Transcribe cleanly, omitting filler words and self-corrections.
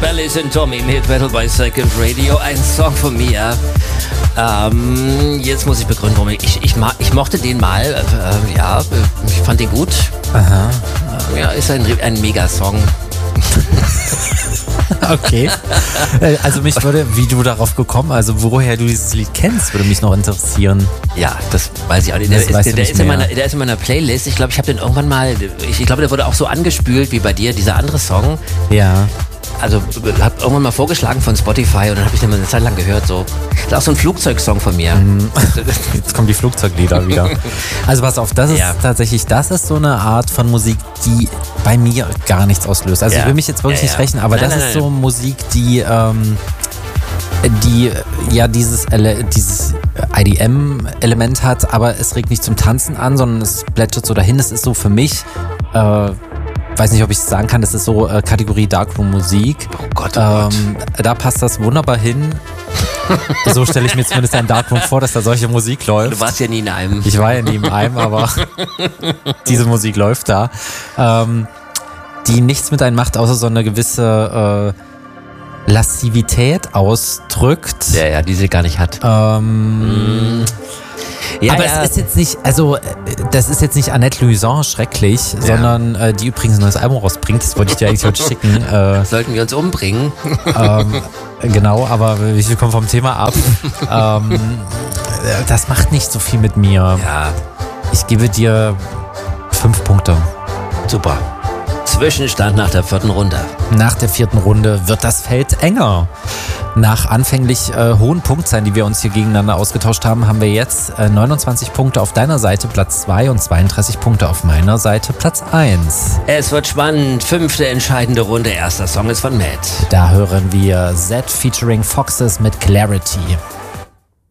Bellies and Tommy mit Battle by Second Radio, ein Song von mir. Jetzt muss ich begründen, warum ich mochte den mal, ich fand den gut. Aha. Ja, ist ein Megasong. Okay. Also mich würde, wie du darauf gekommen, also woher du dieses Lied kennst, würde mich noch interessieren. Ja, das weiß ich auch nicht. Der ist in meiner Playlist. Ich glaube, ich habe den irgendwann mal, ich glaube, der wurde auch so angespült wie bei dir, dieser andere Song. Ja. Also, habe irgendwann mal vorgeschlagen von Spotify und dann habe ich den mal eine Zeit lang gehört. So. Das ist auch so ein Flugzeugsong von mir. Jetzt kommen die Flugzeuglieder wieder. Also pass auf, das ist tatsächlich, das ist so eine Art von Musik, die bei mir gar nichts auslöst. Also ich will mich jetzt wirklich nicht rechnen, aber das ist so Musik, die dieses IDM-Element hat, aber es regt nicht zum Tanzen an, sondern es plätschert so dahin. Es ist so für mich, weiß nicht, ob ich es sagen kann, das ist so Kategorie Darkroom-Musik. Oh Gott, oh Gott. Da passt das wunderbar hin. So stelle ich mir zumindest einen Darkroom vor, dass da solche Musik läuft. Du warst ja nie in einem. Ich war ja nie in einem, aber diese Musik läuft da. Die nichts mit einem macht, außer so eine gewisse Lassivität ausdrückt. Ja, die sie gar nicht hat. Es ist jetzt nicht, also das ist jetzt nicht Annette Louison schrecklich, sondern die übrigens ein neues Album rausbringt. Das wollte ich dir eigentlich heute schicken. Sollten wir uns umbringen? Genau, aber wir kommen vom Thema ab. Das macht nicht so viel mit mir. Ja. Ich gebe dir 5 Punkte. Super. Zwischenstand nach der 4. Runde. Nach der 4. Runde wird das Feld enger. Nach anfänglich hohen Punktzahlen, die wir uns hier gegeneinander ausgetauscht haben, haben wir jetzt 29 Punkte auf deiner Seite, Platz 2 und 32 Punkte auf meiner Seite, Platz 1. Es wird spannend. 5. entscheidende Runde. Erster Song ist von Matt. Da hören wir Z featuring Foxes mit Clarity.